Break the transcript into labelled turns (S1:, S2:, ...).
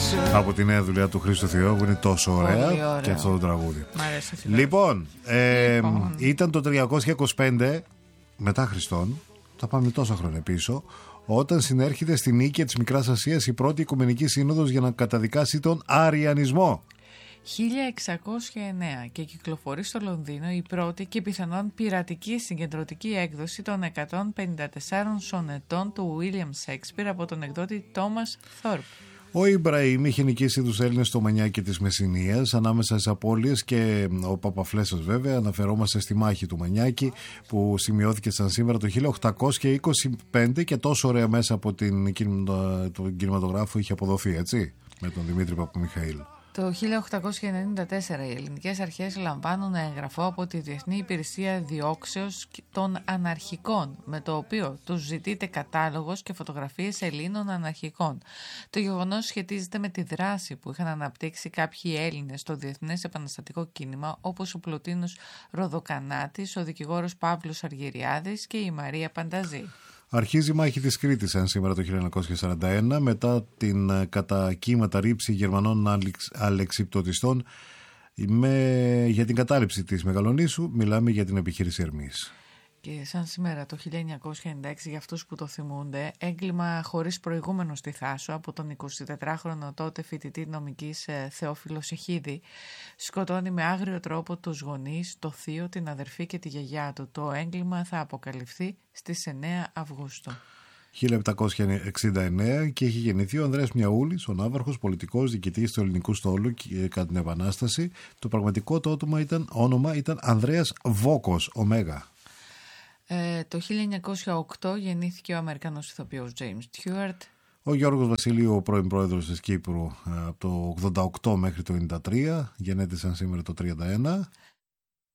S1: Από τη νέα δουλειά του Χρήστο Θεόγου, είναι τόσο ωραία και αυτό το τραγούδι. Λοιπόν, ήταν το 325 μετά Χριστόν, θα πάμε τόσα χρόνια πίσω, όταν συνέρχεται στην Νίκαια της Μικράς Ασίας η πρώτη Οικουμενική Σύνοδος για να καταδικάσει τον Αριανισμό.
S2: 1609 και κυκλοφορεί στο Λονδίνο η πρώτη και πιθανόν πειρατική συγκεντρωτική έκδοση των 154 σονετών του William Shakespeare από τον εκδότη Thomas Thorpe.
S1: Ο Ιμπραήμ είχε νικήσει τους Έλληνες στο Μανιάκι της Μεσσηνίας ανάμεσα στις απώλειες και ο Παπαφλέσσας, βέβαια. Αναφερόμαστε στη μάχη του Μανιάκι που σημειώθηκε σαν σήμερα το 1825 και τόσο ωραία μέσα από τον κινηματογράφο είχε αποδοθεί, έτσι, με τον Δημήτρη Παπαμιχαήλ.
S2: Το 1894 οι ελληνικές αρχές λαμβάνουν έγγραφο από τη Διεθνή Υπηρεσία Διώξεως των Αναρχικών, με το οποίο τους ζητείται κατάλογος και φωτογραφίες Ελλήνων αναρχικών. Το γεγονός σχετίζεται με τη δράση που είχαν αναπτύξει κάποιοι Έλληνες στο διεθνές επαναστατικό κίνημα, όπως ο Πλωτίνος Ροδοκανάτης, ο δικηγόρος Παύλος Αργυριάδης και η Μαρία Πανταζή. Αρχίζει η μάχη της Κρήτης σαν σήμερα το 1941 μετά την κατά κύματα ρήψη Γερμανών αλεξιπτωτιστών για την κατάληψη της Μεγαλονήσου. Μιλάμε για την επιχείρηση Ερμής. Και σαν σήμερα το 1996, για αυτούς που το θυμούνται, έγκλημα χωρίς προηγούμενο στη Θάσο από τον 24χρονο τότε φοιτητή νομικής Θεόφιλο Σεχίδη. Σκοτώνει με άγριο τρόπο τους γονείς, το θείο, την αδερφή και τη γιαγιά του. Το έγκλημα θα αποκαλυφθεί στις 9 Αυγούστου.
S1: 1769 και έχει γεννηθεί ο Ανδρέας Μιαούλης, ο ναύαρχος, πολιτικός, διοικητής του ελληνικού στόλου κατά την Επανάσταση. Το πραγματικό του όνομα ήταν Ανδρέας Βόκος, Ωμέγα.
S2: Το 1908 γεννήθηκε ο Αμερικανός ηθοποιός James Stewart.
S1: Ο Γιώργος Βασιλείου, ο πρώην πρόεδρος της Κύπρου από το 88 μέχρι το 93, γεννέται σαν σήμερα το 31.